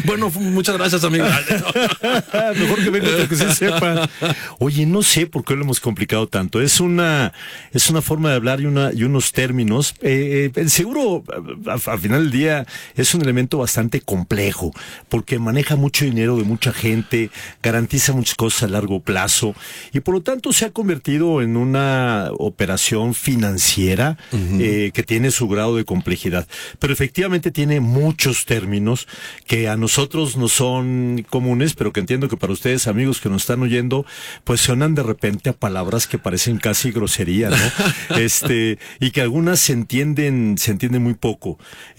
Bueno, muchas gracias, amigo. Mejor que venga otro que sí sepa. Oye, no sé por qué lo hemos complicado tanto. Es una forma de hablar y unos términos. El seguro, al final del día, es un elemento bastante complejo, porque maneja mucho dinero de mucha gente, garantiza muchas cosas a largo plazo, y por lo tanto se ha convertido en una operación financiera que tiene su grado de complejidad. Pero efectivamente tiene muchos términos que a nosotros no son comunes, pero que entiendo que para ustedes, amigos que nos están oyendo, pues suenan de repente a palabras que parecen casi groserías, ¿no? Y que algunas se entienden muy poco.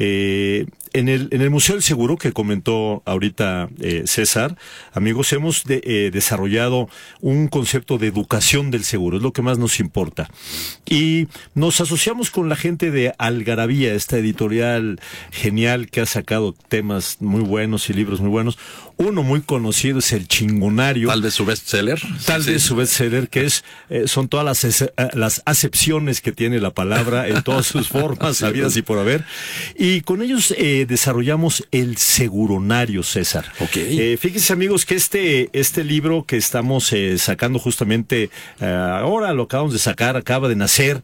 En el Museo del Seguro que comentó ahorita César, amigos, hemos desarrollado un concepto de educación del seguro, es lo que más nos importa. Y nos asociamos con la gente de Algarabía, esta editorial genial que ha sacado temas muy buenos y libros muy buenos. Uno muy conocido es El Chingonario. Tal vez su bestseller. Tal vez su bestseller, que son todas las acepciones que tiene la palabra en todas sus formas, habidas y por haber. Y con ellos desarrollamos El Seguronario, César. Okay. Fíjense, amigos, que este libro que estamos sacando justamente ahora, lo acabamos de sacar, acaba de nacer,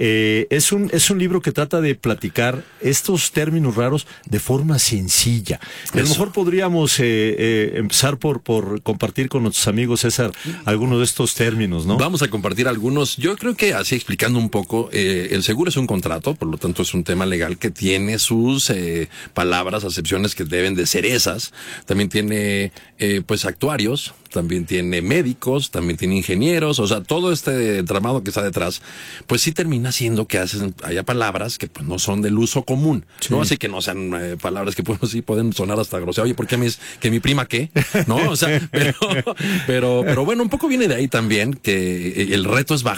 es un libro que trata de platicar estos términos raros de forma sencilla. A lo mejor podríamos empezar por compartir con nuestros amigos, César, algunos de estos términos, ¿no? Vamos a compartir algunos. Yo creo que así explicando un poco, el seguro es un contrato, por lo tanto es un tema legal que tiene sus palabras, acepciones que deben de ser esas. También tiene pues actuarios, también tiene médicos, también tiene ingenieros, o sea, todo este entramado que está detrás, pues sí termina siendo que haya palabras que pues no son del uso común, sí. ¿No? Así que no sean palabras que pues, sí pueden sonar hasta groseras. Oye, ¿por qué que mi prima qué? ¿No? O sea, pero bueno, un poco viene de ahí también que el reto es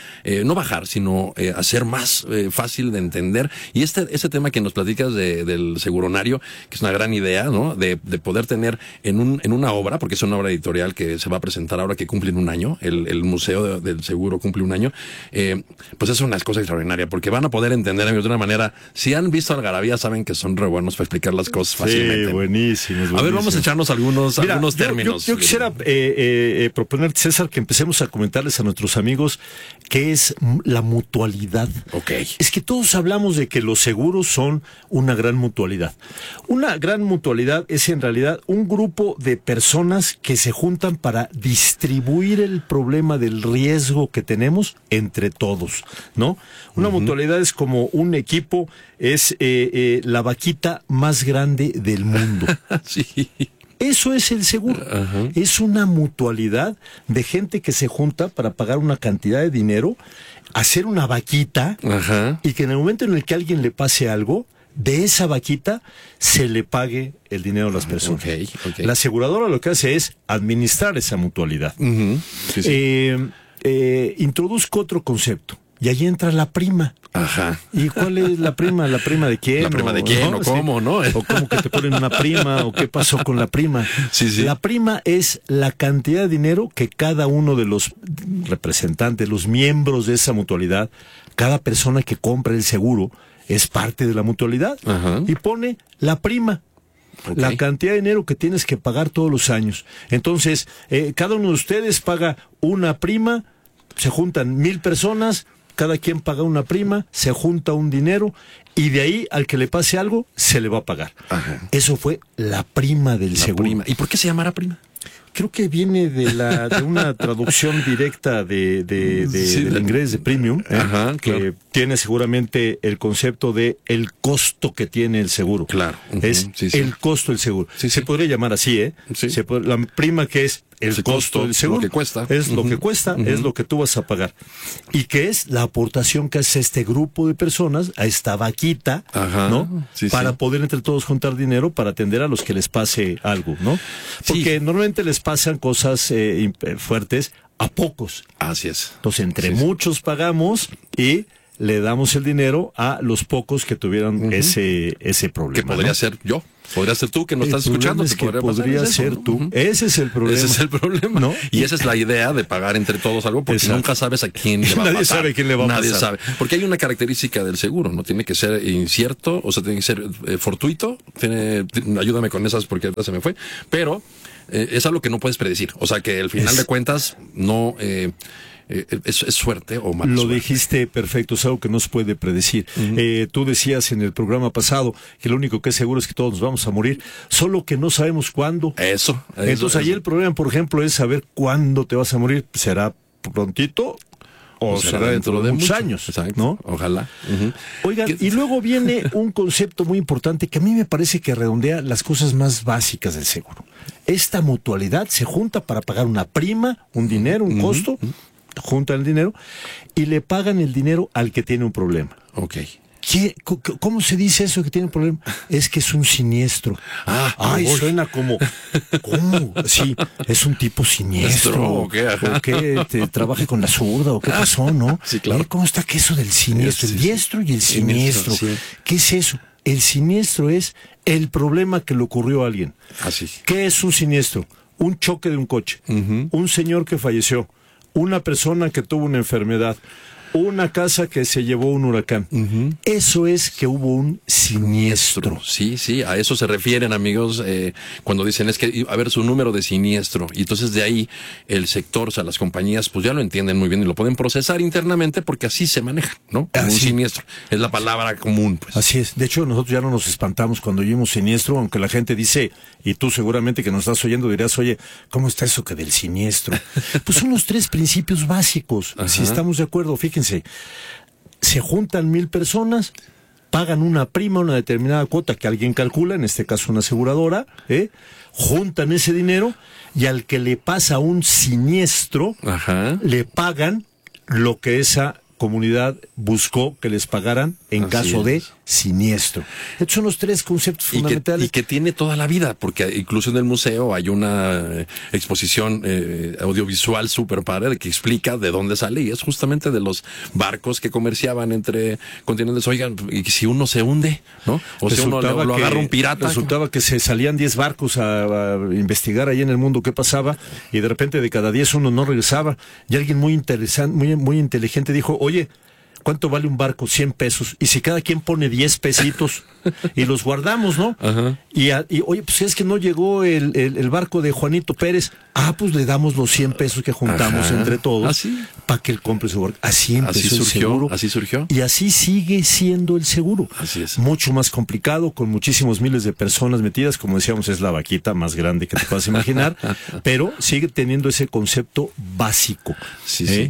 no bajar, sino hacer más fácil de entender. Y ese tema que nos platicas del seguronario, que es una gran idea, ¿no? De poder tener en una obra, porque es una obra editorial que se va a presentar ahora que cumple un año, el Museo del Seguro cumple un año, pues es una cosa extraordinaria, porque van a poder entender, amigos, de una manera, si han visto Algarabía, saben que son re buenos para explicar las cosas fácilmente. Sí, buenísimo. A ver, vamos a echarnos algunos términos. Yo quisiera proponerte, César, que empecemos a comentarles a nuestros amigos qué es la mutualidad. Okay. Es que todos hablamos de que los seguros son una gran mutualidad. Una gran mutualidad es en realidad un grupo de personas que se juntan para distribuir el problema del riesgo que tenemos entre todos, ¿no? Una mutualidad es como un equipo, es la vaquita más grande del mundo. Sí. Eso es el seguro. Uh-huh. Es una mutualidad de gente que se junta para pagar una cantidad de dinero, hacer una vaquita, uh-huh. Y que en el momento en el que a alguien le pase algo, de esa vaquita se le pague el dinero a las personas. Okay. La aseguradora lo que hace es administrar esa mutualidad. Uh-huh. Sí. Introduzco otro concepto. Y ahí entra la prima. Ajá. ¿Y cuál es la prima? ¿La prima de quién? ¿La prima de quién? ¿O cómo, no? O cómo que te ponen una prima, o qué pasó con la prima. Sí. La prima es la cantidad de dinero que cada uno de los representantes, los miembros de esa mutualidad, cada persona que compra el seguro, es parte de la mutualidad. Ajá. Y pone la prima. Okay. La cantidad de dinero que tienes que pagar todos los años. Entonces, cada uno de ustedes paga una prima, se juntan 1,000 personas, cada quien paga una prima, se junta un dinero y de ahí al que le pase algo se le va a pagar. Ajá. Eso fue la prima del seguro. Prima. ¿Y por qué se llamará prima? Creo que viene de una traducción directa del inglés de premium, Ajá, que claro. Tiene seguramente el concepto de el costo que tiene el seguro. Claro. Uh-huh. Es el costo del seguro. Se podría llamar así, ¿eh? Sí. La prima, que es el costo del seguro. Lo que cuesta. Es lo que cuesta, es lo que tú vas a pagar. Y que es la aportación que hace este grupo de personas a esta vaquita, ajá, ¿no? Para poder entre todos juntar dinero para atender a los que les pase algo, ¿no? Porque normalmente les pasan cosas fuertes a pocos. Así es. Entonces, entre muchos pagamos y le damos el dinero a los pocos que tuvieran ese problema. Que podría ser yo. Podría ser tú que nos estás escuchando. Es que podría ser tú. ¿No? Ese es el problema. Ese es el problema. ¿No? Y esa es la idea de pagar entre todos algo, porque nunca sabes a quién le va a pasar. Nadie sabe quién le va a pasar. Nadie sabe. Porque hay una característica del seguro, ¿no? Tiene que ser incierto, o sea, tiene que ser fortuito. Ayúdame con esas porque ahorita se me fue. Pero es algo que no puedes predecir. O sea, que al final de cuentas no... ¿Es suerte o mala suerte? Lo dijiste perfecto, es algo que no se puede predecir. Tú decías en el programa pasado que lo único que es seguro es que todos nos vamos a morir, solo que no sabemos cuándo. Entonces ahí el problema, por ejemplo, es saber cuándo te vas a morir. ¿Será prontito o será dentro de muchos años? Exacto. ¿No? Ojalá. Oigan, y luego viene un concepto muy importante que a mí me parece que redondea las cosas más básicas del seguro. Esta mutualidad se junta para pagar una prima, un dinero, un costo, juntan el dinero y le pagan el dinero al que tiene un problema. Ok. ¿Cómo se dice eso que tiene un problema? Es que es un siniestro. Ay, suena como... ¿Cómo? Sí, es un tipo siniestro. ¿O qué? ¿Trabaje con la zurda? ¿O qué pasó, no? Sí, claro. ¿Cómo está que eso del siniestro? El diestro y el siniestro. Sí. ¿Qué es eso? El siniestro es el problema que le ocurrió a alguien. Así. ¿Qué es un siniestro? Un choque de un coche. Un señor que falleció. Una persona que tuvo una enfermedad, una casa que se llevó un huracán. Eso es que hubo un siniestro. Sí, a eso se refieren, amigos, cuando dicen es que, a ver, su número de siniestro. Y entonces de ahí el sector, o sea, las compañías, pues ya lo entienden muy bien y lo pueden procesar internamente porque así se maneja, ¿no? Como un siniestro. Es la palabra común, pues. Así es. De hecho, nosotros ya no nos espantamos cuando oímos siniestro, aunque la gente dice, y tú seguramente que nos estás oyendo dirás, oye, ¿cómo está eso que del siniestro? Pues son los 3 principios básicos. Si estamos de acuerdo, fíjense. Se juntan 1000 personas, pagan una prima, una determinada cuota que alguien calcula, en este caso una aseguradora, juntan ese dinero y al que le pasa un siniestro, le pagan lo que esa comunidad buscó que les pagaran en caso de siniestro. Estos son los 3 conceptos fundamentales. Y que tiene toda la vida, porque incluso en el museo hay una exposición audiovisual súper padre que explica de dónde sale, y es justamente de los barcos que comerciaban entre continentes. Oigan, y si uno se hunde, ¿no? O si uno lo agarra un pirata. Resultaba que se salían 10 barcos a investigar ahí en el mundo qué pasaba, y de repente de cada 10 uno no regresaba, y alguien muy interesante, muy inteligente dijo, oye, ¿cuánto vale un barco? 100 pesos. Y si cada quien pone 10 pesitos y los guardamos, ¿no? Y oye, pues es que no llegó el barco de Juanito Pérez. Pues le damos los 100 pesos que juntamos entre todos para que él compre su barco. Así empezó el seguro. Así surgió. Y así sigue siendo el seguro. Así es. Mucho más complicado, con muchísimos miles de personas metidas. Como decíamos, es la vaquita más grande que te puedas imaginar. Pero sigue teniendo ese concepto básico. Sí.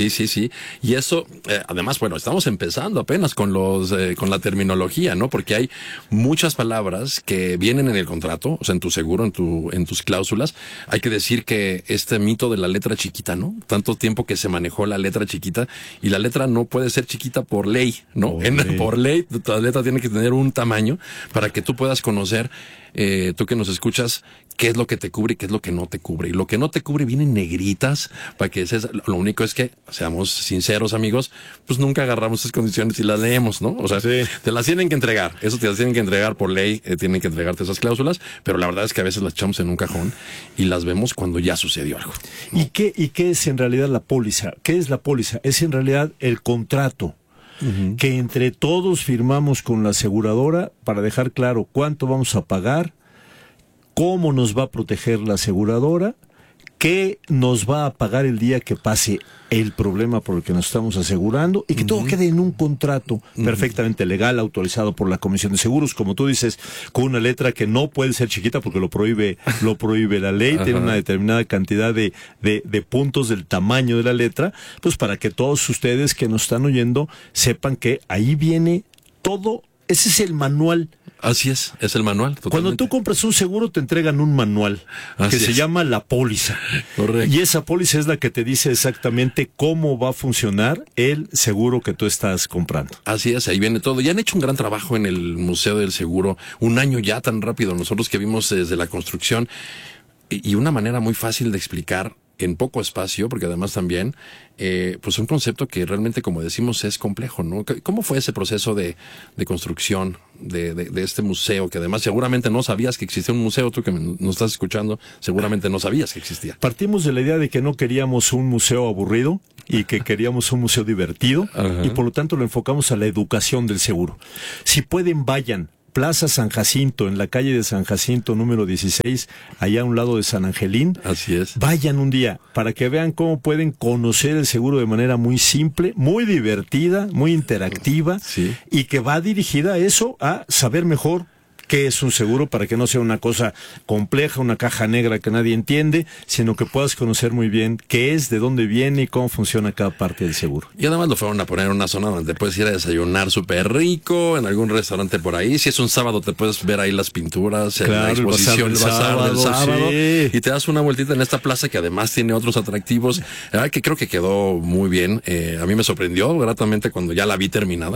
Y eso, además, bueno, estamos empezando apenas con con la terminología, ¿no? Porque hay muchas palabras que vienen en el contrato, o sea, en tu seguro, en tus cláusulas. Hay que decir que este mito de la letra chiquita, ¿no? Tanto tiempo que se manejó la letra chiquita, y la letra no puede ser chiquita por ley, ¿no? Por ley, la letra tiene que tener un tamaño para que tú puedas conocer, tú que nos escuchas, qué es lo que te cubre y qué es lo que no te cubre. Y lo que no te cubre viene en negritas, para que lo único es que, seamos sinceros, amigos, pues nunca agarramos esas condiciones y las leemos, ¿no? O sea, te las tienen que entregar. Eso te las tienen que entregar por ley, tienen que entregarte esas cláusulas, pero la verdad es que a veces las echamos en un cajón y las vemos cuando ya sucedió algo, ¿no? ¿Y qué es en realidad la póliza? ¿Qué es la póliza? Es en realidad el contrato que entre todos firmamos con la aseguradora para dejar claro cuánto vamos a pagar, cómo nos va a proteger la aseguradora, qué nos va a pagar el día que pase el problema por el que nos estamos asegurando, y que todo quede en un contrato perfectamente legal, autorizado por la Comisión de Seguros, como tú dices, con una letra que no puede ser chiquita porque lo prohíbe la ley, tiene una determinada cantidad de puntos del tamaño de la letra, pues para que todos ustedes que nos están oyendo sepan que ahí viene todo. Ese es el manual. Así es el manual. Totalmente. Cuando tú compras un seguro te entregan un manual que se llama la póliza. Correcto. Y esa póliza es la que te dice exactamente cómo va a funcionar el seguro que tú estás comprando. Así es, ahí viene todo. Ya han hecho un gran trabajo en el Museo del Seguro, un año ya tan rápido, nosotros que vimos desde la construcción, y una manera muy fácil de explicar en poco espacio, porque además también, pues un concepto que realmente, como decimos, es complejo, ¿no? ¿Cómo fue ese proceso de construcción de este museo? Que además seguramente no sabías que existía un museo, tú que nos estás escuchando, seguramente no sabías que existía. Partimos de la idea de que no queríamos un museo aburrido y que queríamos un museo divertido. Ajá. Y por lo tanto lo enfocamos a la educación del seguro. Si pueden, vayan. Plaza San Jacinto, en la calle de San Jacinto, número 16, allá a un lado de San Angelín. Así es. Vayan un día para que vean cómo pueden conocer el seguro de manera muy simple, muy divertida, muy interactiva, sí, y que va dirigida a eso, a saber mejor qué es un seguro, para que no sea una cosa compleja, una caja negra que nadie entiende, sino que puedas conocer muy bien qué es, de dónde viene y cómo funciona cada parte del seguro. Y además lo fueron a poner en una zona donde puedes ir a desayunar súper rico, en algún restaurante por ahí. Si es un sábado, te puedes ver ahí las pinturas, claro, en la exposición, el bazar del sábado, sí, y te das una vueltita en esta plaza que además tiene otros atractivos, que creo que quedó muy bien. A mí me sorprendió gratamente cuando ya la vi terminada,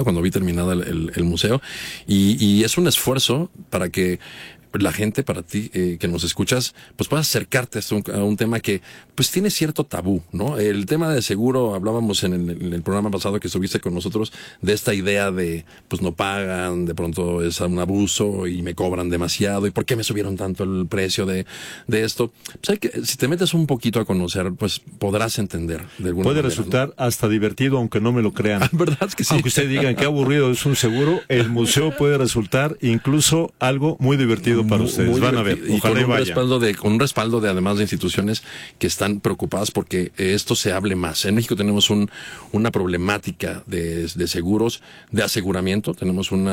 el museo, y es un esfuerzo para que la gente, para ti que nos escuchas, pues puedas acercarte a un tema que pues tiene cierto tabú, ¿no? El tema de seguro, hablábamos en el programa pasado que estuviste con nosotros, de esta idea de pues no pagan, de pronto es un abuso y me cobran demasiado, y por qué me subieron tanto el precio de esto. Pues hay que, si te metes un poquito a conocer, pues podrás entender de alguna manera. Puede resultar, ¿no?, hasta divertido, aunque no me lo crean. ¿Verdad que sí? Aunque ustedes digan qué aburrido es un seguro, el museo puede resultar incluso algo muy divertido para ustedes. Van a ver, y con un respaldo de además de instituciones que están preocupadas porque esto se hable más. En México tenemos una problemática de seguros, de aseguramiento. Tenemos un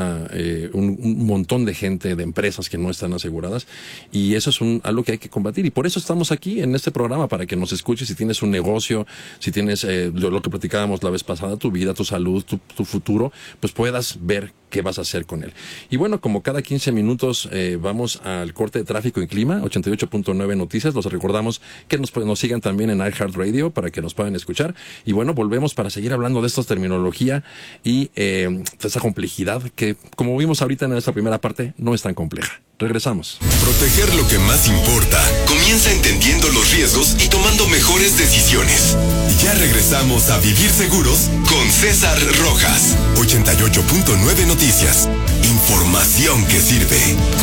montón de gente, de empresas que no están aseguradas, y eso es algo que hay que combatir. Y por eso estamos aquí en este programa, para que nos escuches. Si tienes un negocio, si tienes lo que platicábamos la vez pasada, tu vida, tu salud, tu futuro, pues puedas ver qué vas a hacer con él. Y bueno, como cada 15 minutos vamos al corte de tráfico y clima, 88.9 Noticias. Los recordamos que nos sigan también en iHeartRadio para que nos puedan escuchar. Y bueno, volvemos para seguir hablando de esta terminología y de esa complejidad que, como vimos ahorita en esta primera parte, no es tan compleja. Regresamos. Proteger lo que más importa. Comienza entendiendo los riesgos y tomando mejores decisiones. Ya regresamos a Vivir Seguros con César Rojas. 88.9 Noticias. Información que sirve.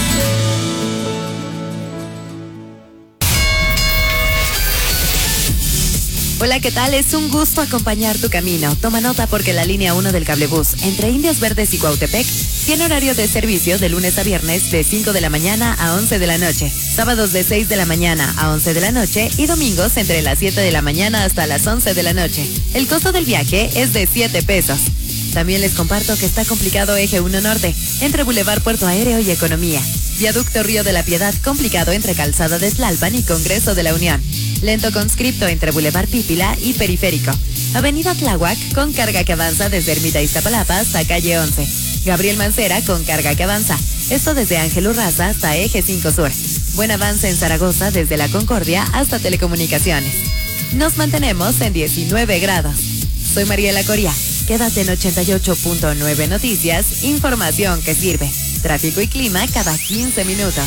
Hola, ¿qué tal? Es un gusto acompañar tu camino. Toma nota porque la línea 1 del cablebús entre Indios Verdes y Cuautepec tiene horario de servicio de lunes a viernes de 5 de la mañana a 11 de la noche, sábados de 6 de la mañana a 11 de la noche y domingos entre las 7 de la mañana hasta las 11 de la noche. El costo del viaje es de 7 pesos. También les comparto que está complicado Eje 1 Norte, entre Boulevard Puerto Aéreo y Economía. Viaducto Río de la Piedad, complicado entre Calzada de Tlalpan y Congreso de la Unión. Lento conscripto entre Boulevard Pípila y Periférico. Avenida Tláhuac, con carga que avanza desde Ermita Iztapalapa hasta Calle 11. Gabriel Mancera, con carga que avanza. Esto desde Ángel Urraza hasta Eje 5 Sur. Buen avance en Zaragoza desde La Concordia hasta Telecomunicaciones. Nos mantenemos en 19 grados. Soy Mariela Coria. Quédate en 88.9 Noticias, información que sirve. Tráfico y clima cada 15 minutos.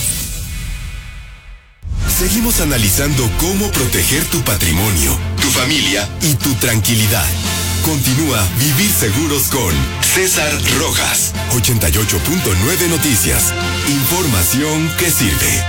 Seguimos analizando cómo proteger tu patrimonio, tu familia y tu tranquilidad. Continúa Vivir Seguros con César Rojas. 88.9 Noticias. Información que sirve.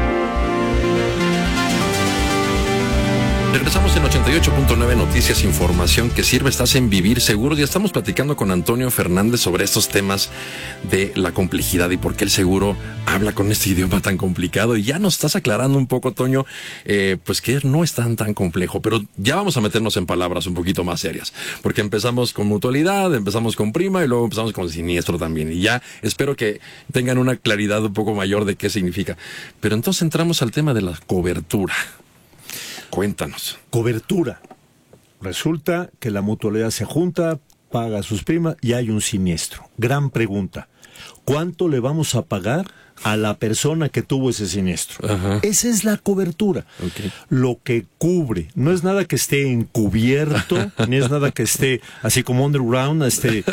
Regresamos en 88.9 Noticias, información que sirve. Estás en Vivir Seguros y estamos platicando con Antonio Fernández sobre estos temas de la complejidad y por qué el seguro habla con este idioma tan complicado. Y ya nos estás aclarando un poco, Toño, pues que no es tan complejo, pero ya vamos a meternos en palabras un poquito más serias, porque empezamos con mutualidad, empezamos con prima y luego empezamos con siniestro también. Y ya espero que tengan una claridad un poco mayor de qué significa. Pero entonces entramos al tema de la cobertura. Cuéntanos. Cobertura. Resulta que la mutualidad se junta, paga sus primas y hay un siniestro. Gran pregunta. ¿Cuánto le vamos a pagar a la persona que tuvo ese siniestro? Ajá. Esa es la cobertura. Okay. Lo que cubre. No es nada que esté encubierto, ni es nada que esté así como underground,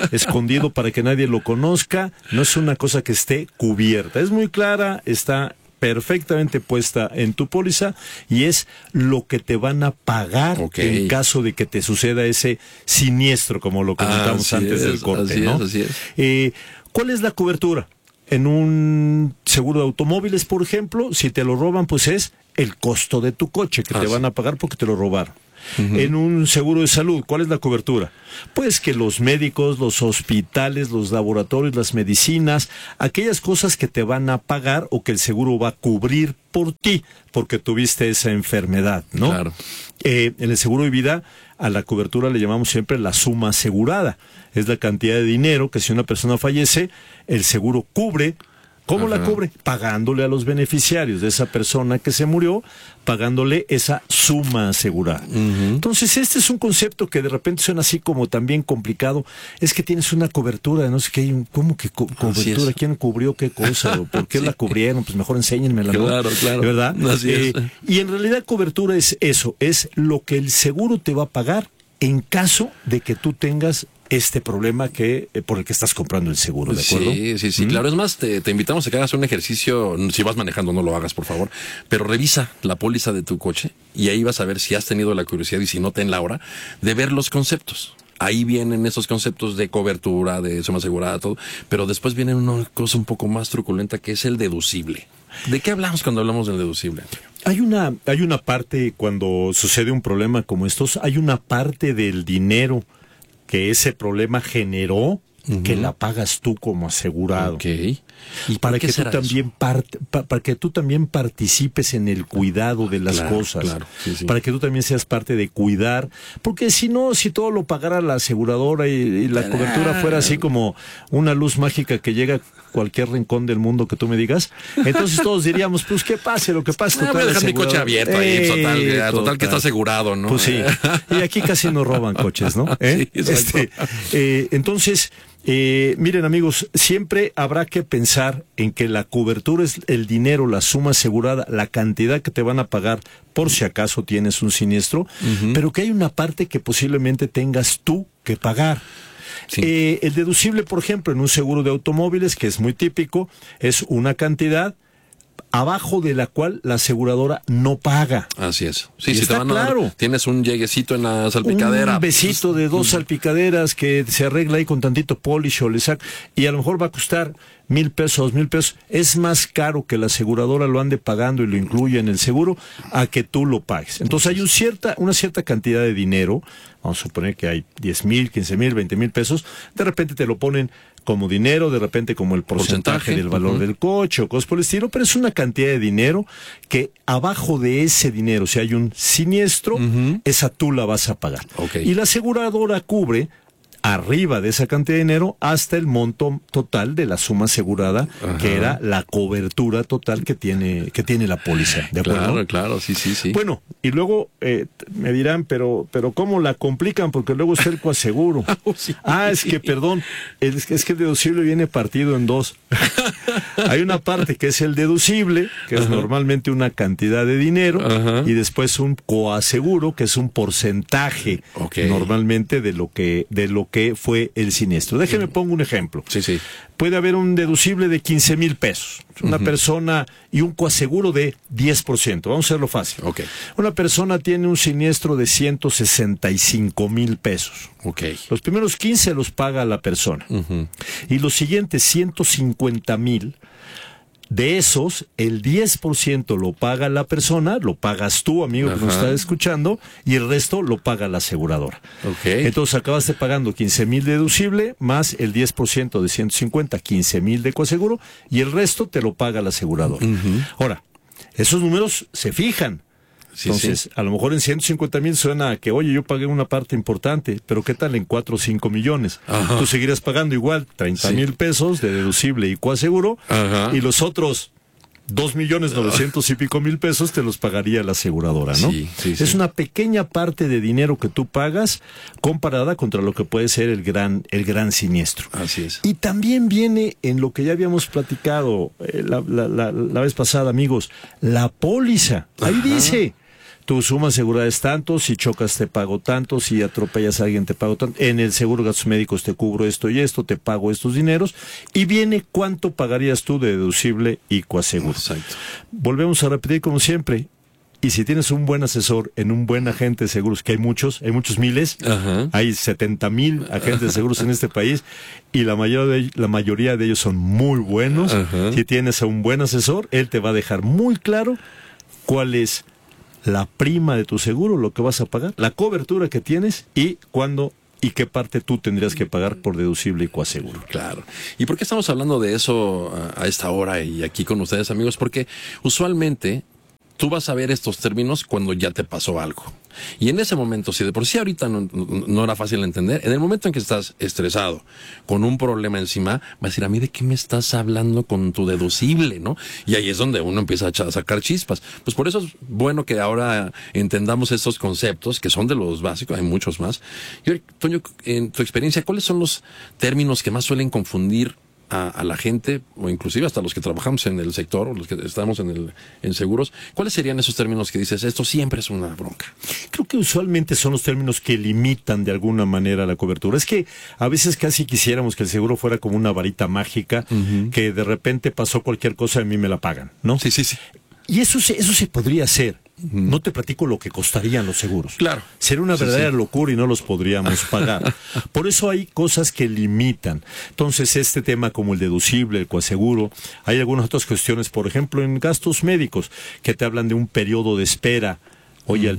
escondido para que nadie lo conozca. No es una cosa que esté cubierta. Es muy clara, está perfectamente puesta en tu póliza y es lo que te van a pagar en caso de que te suceda ese siniestro, como lo comentamos antes del corte, ¿no? Así es. ¿Cuál es la cobertura? En un seguro de automóviles, por ejemplo, si te lo roban, pues es el costo de tu coche que te van a pagar porque te lo robaron. En un seguro de salud, ¿cuál es la cobertura? Pues que los médicos, los hospitales, los laboratorios, las medicinas, aquellas cosas que te van a pagar o que el seguro va a cubrir por ti, porque tuviste esa enfermedad, ¿no? Claro. En el seguro de vida, a la cobertura le llamamos siempre la suma asegurada. Es la cantidad de dinero que si una persona fallece, el seguro cubre. ¿Cómo la cubre? Pagándole a los beneficiarios de esa persona que se murió, pagándole esa suma asegurada. Entonces, este es un concepto que de repente suena así como también complicado. Es que tienes una cobertura de no sé qué, ¿cómo que cobertura? ¿Quién cubrió qué cosa? ¿Por qué la cubrieron? Pues mejor enséñenmela, ¿no? Claro. ¿Verdad? Así es. Y en realidad cobertura es eso, es lo que el seguro te va a pagar en caso de que tú tengas este problema por el que estás comprando el seguro, ¿de acuerdo? Sí, claro. Es más, te invitamos a que hagas un ejercicio. Si vas manejando, no lo hagas, por favor. Pero revisa la póliza de tu coche y ahí vas a ver si has tenido la curiosidad y si no, ten la hora de ver los conceptos. Ahí vienen esos conceptos de cobertura, de suma asegurada, todo. Pero después viene una cosa un poco más truculenta que es el deducible. ¿De qué hablamos cuando hablamos del deducible? Hay una parte, cuando sucede un problema como estos, hay una parte del dinero que ese problema generó, que la pagas tú como asegurado. Okay. Y para que tú también participes en el cuidado de las cosas. Claro, sí. Para que tú también seas parte de cuidar. Porque si no, si todo lo pagara la aseguradora y la cobertura fuera así como una luz mágica que llega a cualquier rincón del mundo que tú me digas, entonces todos diríamos, pues que pase lo que pase. Voy a dejar mi coche abierto ahí, total que está asegurado, ¿no? Pues sí. Y aquí casi no roban coches, ¿no? Sí, Entonces, miren amigos, siempre habrá que pensar en que la cobertura es el dinero, la suma asegurada, la cantidad que te van a pagar por si acaso tienes un siniestro, pero que hay una parte que posiblemente tengas tú que pagar. Sí. El deducible, por ejemplo, en un seguro de automóviles, que es muy típico, es una cantidad abajo de la cual la aseguradora no paga. Así es. Sí, y si está te van a dar, claro. Tienes un lleguecito en la salpicadera. Un besito de 2 salpicaderas que se arregla ahí con tantito polish o le saca, y a lo mejor va a costar 1,000 pesos, 2,000 pesos. Es más caro que la aseguradora lo ande pagando y lo incluya en el seguro a que tú lo pagues. Entonces hay una cierta cantidad de dinero, vamos a suponer que hay 10,000, 15,000, 20,000 pesos, de repente te lo ponen como dinero, de repente como el porcentaje del valor del coche o cosas por el estilo, pero es una cantidad de dinero que abajo de ese dinero, si hay un siniestro, esa tú la vas a pagar. Okay. Y la aseguradora cubre arriba de esa cantidad de dinero hasta el monto total de la suma asegurada, que era la cobertura total que tiene la póliza, ¿de acuerdo? Claro, sí. Bueno, y luego me dirán, pero ¿cómo la complican? Porque luego está el coaseguro. Es que, perdón, es que el deducible viene partido en dos. Hay una parte que es el deducible, que es normalmente una cantidad de dinero, y después un coaseguro, que es un porcentaje normalmente de lo que fue el siniestro. Déjeme pongo un ejemplo. Sí. Puede haber un deducible de 15,000 pesos. Una persona y un coaseguro de 10%. Vamos a hacerlo fácil. Una persona tiene un siniestro de 165,000 pesos. Los primeros 15 los paga la persona. Y los siguientes 150,000, de esos, el 10% lo paga la persona, lo pagas tú, amigo, que nos está escuchando, y el resto lo paga la aseguradora. Entonces acabaste pagando 15,000 de deducible, más el 10% de 150, 15,000 de coaseguro, y el resto te lo paga la aseguradora. Ahora, esos números se fijan. Entonces, a lo mejor en 150,000 suena a que, oye, yo pagué una parte importante, pero ¿qué tal en 4 o 5 millones? Tú seguirás pagando igual 30,000 pesos de deducible y coaseguro, y los otros 2,900,000 y pico pesos te los pagaría la aseguradora, ¿no? Es una pequeña parte de dinero que tú pagas comparada contra lo que puede ser el gran siniestro. Así es. Y también viene en lo que ya habíamos platicado la vez pasada, amigos, la póliza. Ahí dice, tu suma asegurada es tanto, si chocas te pago tanto, si atropellas a alguien te pago tanto, en el seguro de gastos médicos te cubro esto y esto, te pago estos dineros, y viene cuánto pagarías tú de deducible y coaseguro. Exacto. Volvemos a repetir como siempre, y si tienes un buen asesor en un buen agente de seguros, que hay muchos miles, Ajá. hay 70,000 agentes de seguros en este país, y la mayoría de ellos son muy buenos. Ajá. Si tienes a un buen asesor, él te va a dejar muy claro cuál es la prima de tu seguro, lo que vas a pagar, la cobertura que tienes y cuándo y qué parte tú tendrías que pagar por deducible y coaseguro. Claro. ¿Y por qué estamos hablando de eso a esta hora y aquí con ustedes, amigos? Porque usualmente tú vas a ver estos términos cuando ya te pasó algo. Y en ese momento, si de por sí ahorita no era fácil de entender, en el momento en que estás estresado, con un problema encima, vas a decir, ¿a mí de qué me estás hablando con tu deducible, no? Y ahí es donde uno empieza a sacar chispas. Pues por eso es bueno que ahora entendamos estos conceptos, que son de los básicos, hay muchos más. Y, Toño, en tu experiencia, ¿cuáles son los términos que más suelen confundir a la gente, o inclusive hasta los que trabajamos en el sector, o los que estamos en seguros? ¿Cuáles serían esos términos que dices, esto siempre es una bronca? Creo que usualmente son los términos que limitan de alguna manera la cobertura. Es que a veces casi quisiéramos que el seguro fuera como una varita mágica, que de repente pasó cualquier cosa y a mí me la pagan, ¿no? Sí, sí, sí. Y eso se podría hacer. No te platico lo que costarían los seguros. Claro. Sería una verdadera locura y no los podríamos pagar. Por eso hay cosas que limitan. Entonces, este tema como el deducible, el coaseguro, hay algunas otras cuestiones, por ejemplo, en gastos médicos, que te hablan de un periodo de espera. Oye,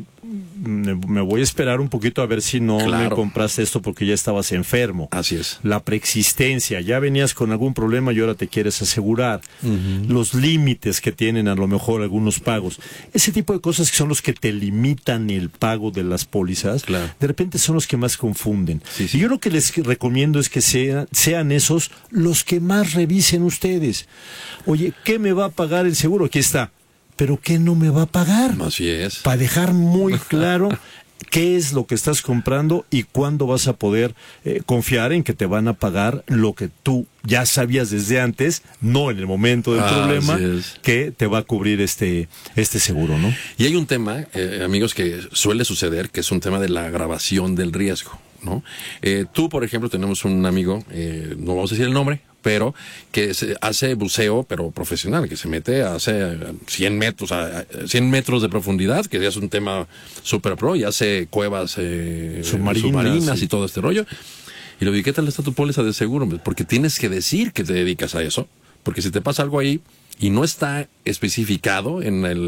me voy a esperar un poquito a ver si no me compraste esto porque ya estabas enfermo. Así es. La preexistencia, ya venías con algún problema y ahora te quieres asegurar. Los límites que tienen a lo mejor algunos pagos. Ese tipo de cosas que son los que te limitan el pago de las pólizas, de repente son los que más confunden. Sí, sí. Y yo lo que les recomiendo es que sean esos los que más revisen ustedes. Oye, ¿qué me va a pagar el seguro? Aquí está. ¿Pero qué no me va a pagar? Así es. Para dejar muy claro qué es lo que estás comprando y cuándo vas a poder confiar en que te van a pagar lo que tú ya sabías desde antes, no en el momento del problema, que te va a cubrir este seguro, ¿no? Y hay un tema, amigos, que suele suceder, que es un tema de la agravación del riesgo, ¿no? Tú, por ejemplo, tenemos un amigo, no vamos a decir el nombre, pero que hace buceo, pero profesional, que se mete, hace 100 metros de profundidad, que ya es un tema súper pro, y hace cuevas submarinas y todo este rollo. Y le digo, ¿qué tal está tu póliza de seguro? Porque tienes que decir que te dedicas a eso, porque si te pasa algo ahí y no está especificado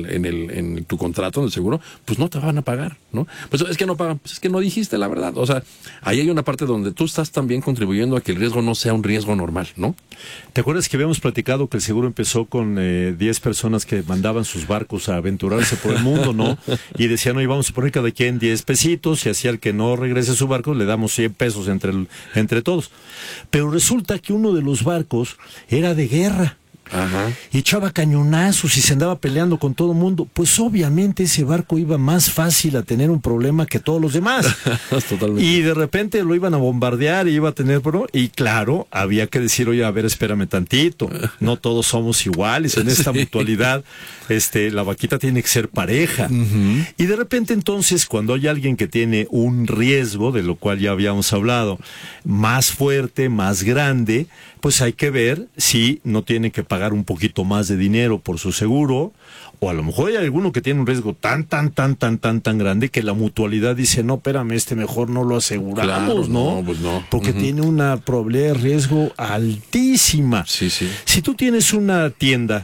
en tu contrato en el seguro, pues no te van a pagar, ¿no? Pues es que no pagan, pues es que no dijiste la verdad. O sea, ahí hay una parte donde tú estás también contribuyendo a que el riesgo no sea un riesgo normal, ¿no? ¿Te acuerdas que habíamos platicado que el seguro empezó con 10 personas que mandaban sus barcos a aventurarse por el mundo, ¿no? Y decían, oye, vamos a poner cada quien 10 pesitos, y así al que no regrese su barco le damos 100 pesos entre todos. Pero resulta que uno de los barcos era de guerra. Ajá. Y echaba cañonazos y se andaba peleando con todo el mundo. Pues obviamente ese barco iba más fácil a tener un problema que todos los demás. Totalmente. Y de repente lo iban a bombardear y iba a tener y claro, había que decir, oye, a ver, espérame tantito, no todos somos iguales en esta mutualidad, la vaquita tiene que ser pareja. Y de repente entonces, cuando hay alguien que tiene un riesgo, de lo cual ya habíamos hablado, más fuerte, más grande, pues hay que ver si no tiene que pagar un poquito más de dinero por su seguro, o a lo mejor hay alguno que tiene un riesgo tan grande que la mutualidad dice, no, espérame, mejor no lo aseguramos, claro, ¿no? Pues no. Porque tiene una probabilidad de riesgo altísima. Sí, sí. Si tú tienes una tienda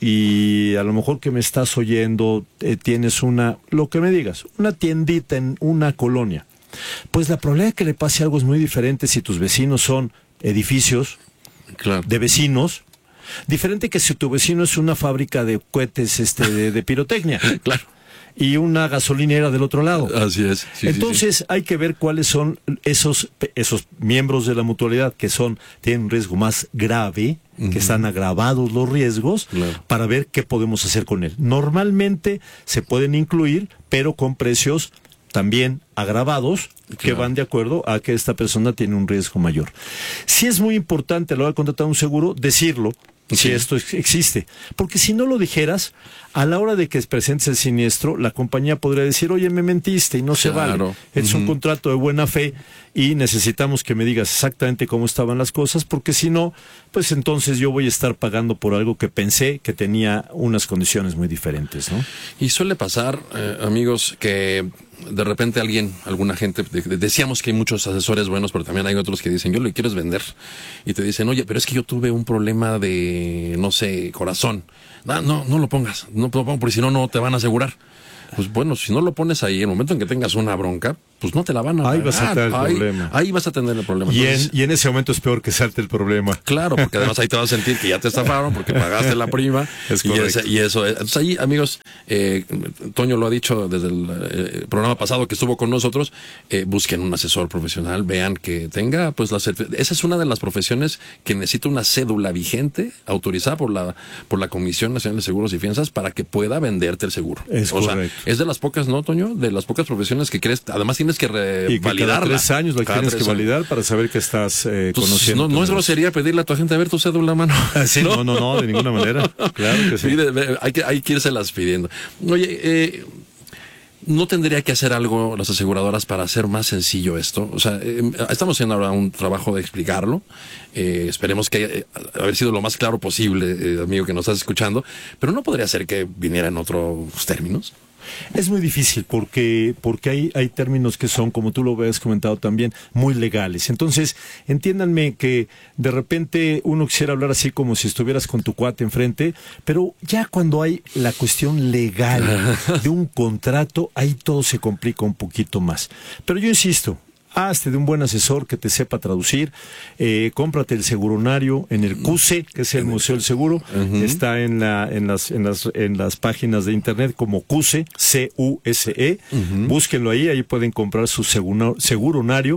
y a lo mejor que me estás oyendo, tienes lo que me digas, una tiendita en una colonia, pues la probabilidad de que le pase algo es muy diferente si tus vecinos son edificios de vecinos, diferente que si tu vecino es una fábrica de cohetes de pirotecnia. Claro. Y una gasolinera del otro lado. Así es. Sí, entonces hay que ver cuáles son esos miembros de la mutualidad que tienen un riesgo más grave, que están agravados los riesgos, para ver qué podemos hacer con él. Normalmente se pueden incluir, pero con precios también agravados, que van de acuerdo a que esta persona tiene un riesgo mayor. Sí es muy importante a la hora de contratar un seguro decirlo, si esto existe. Porque si no lo dijeras, a la hora de que presentes el siniestro, la compañía podría decir, oye, me mentiste y no se vale. Es un contrato de buena fe y necesitamos que me digas exactamente cómo estaban las cosas, porque si no, pues entonces yo voy a estar pagando por algo que pensé que tenía unas condiciones muy diferentes, ¿no? Y suele pasar, amigos, que de repente alguna gente, decíamos que hay muchos asesores buenos, pero también hay otros que dicen, yo lo que quiero es vender. Y te dicen, oye, pero es que yo tuve un problema de, no sé, corazón. No lo pongas, no lo pongas, porque si no, no te van a asegurar. Pues bueno, si no lo pones ahí, en el momento en que tengas una bronca, pues no te la van a pagar. Ahí vas a tener el problema. Ahí vas a tener el problema. Y en ese momento es peor que salte el problema. Claro, porque además ahí te vas a sentir que ya te estafaron porque pagaste la prima. Es correcto. Y eso. Entonces ahí, amigos, Toño lo ha dicho desde el programa pasado que estuvo con nosotros, busquen un asesor profesional, vean que tenga, pues esa es una de las profesiones que necesita una cédula vigente, autorizada por la Comisión Nacional de Seguros y Fianzas para que pueda venderte el seguro. Es correcto. Es de las pocas, ¿no, Toño? De las pocas profesiones que crees, además tienes que validarla. Cada 3 años la tienes que validar para saber que estás conociendo. No es grosería pedirle a tu agente a ver tu cédula, mano. Sí, no, de ninguna manera. Claro que sí. Hay que irselas pidiendo. Oye, ¿no tendría que hacer algo las aseguradoras para hacer más sencillo esto? O sea, estamos haciendo ahora un trabajo de explicarlo. Esperemos que haber sido lo más claro posible, amigo que nos estás escuchando, pero ¿no podría ser que viniera en otros términos? Es muy difícil porque hay términos que son, como tú lo habías comentado también, muy legales. Entonces, entiéndanme que de repente uno quisiera hablar así como si estuvieras con tu cuate enfrente, pero ya cuando hay la cuestión legal de un contrato, ahí todo se complica un poquito más. Pero yo insisto, hazte de un buen asesor que te sepa traducir, cómprate el seguronario en el CUSE, que es el Museo del Seguro, está en las páginas de internet como CUSE, C-U-S-E, búsquenlo ahí pueden comprar su seguronario,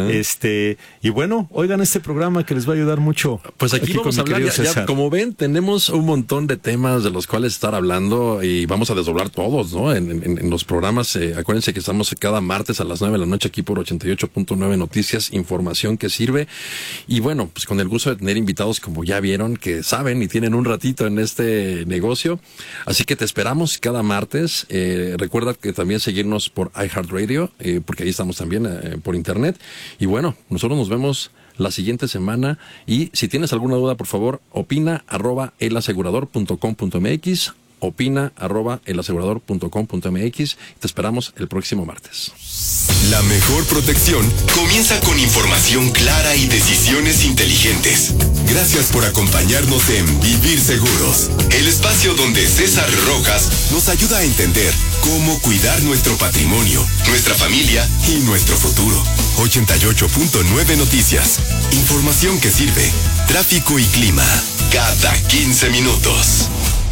y bueno, oigan este programa que les va a ayudar mucho. Pues aquí vamos a hablar, ya, como ven, tenemos un montón de temas de los cuales estar hablando y vamos a desdoblar todos, ¿no? En los programas, acuérdense que estamos cada martes a las 9 de la noche aquí por 88.9 Noticias, información que sirve. Y bueno, pues con el gusto de tener invitados, como ya vieron, que saben y tienen un ratito en este negocio. Así que te esperamos cada martes. Recuerda que también seguirnos por iHeartRadio, porque ahí estamos también por internet. Y bueno, nosotros nos vemos la siguiente semana. Y si tienes alguna duda, por favor, opina@elasegurador.com.mx. opina@elasegurador.com.mx. Te esperamos el próximo martes. La mejor protección comienza con información clara y decisiones inteligentes. Gracias por acompañarnos en Vivir Seguros, el espacio donde César Rojas nos ayuda a entender cómo cuidar nuestro patrimonio, nuestra familia y nuestro futuro. 88.9 Noticias, información que sirve, tráfico y clima, cada 15 minutos.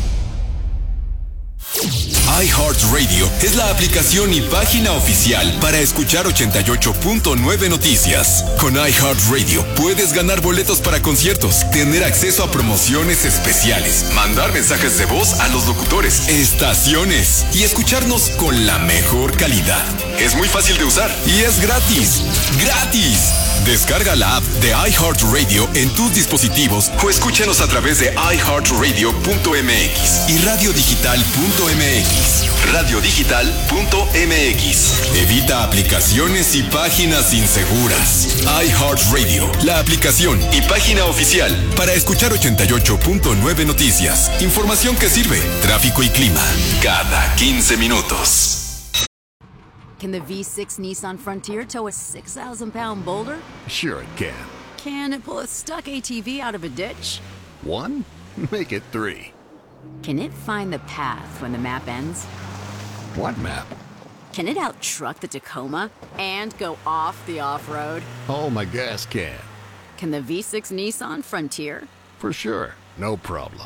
iHeartRadio es la aplicación y página oficial para escuchar 88.9 Noticias. Con iHeartRadio puedes ganar boletos para conciertos, tener acceso a promociones especiales, mandar mensajes de voz a los locutores, estaciones y escucharnos con la mejor calidad. Es muy fácil de usar y es gratis. ¡Gratis! Descarga la app de iHeartRadio en tus dispositivos o escúchanos a través de iHeartRadio.mx y radiodigital.mx. Radiodigital.mx. Evita aplicaciones y páginas inseguras. iHeartRadio, la aplicación y página oficial para escuchar 88.9 Noticias. Información que sirve, tráfico y clima, cada 15 minutos. Can the V6 Nissan Frontier tow a 6,000-pound boulder? Sure it can. Can it pull a stuck ATV out of a ditch? 1? Make it 3. Can it find the path when the map ends? What map? Can it out-truck the Tacoma and go off the off-road? Oh, my gas can. Can the V6 Nissan Frontier? For sure. No problem.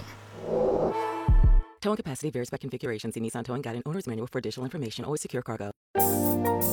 Towing capacity varies by configuration. See Nissan Towing Guide and Owner's Manual for additional information. Always secure cargo.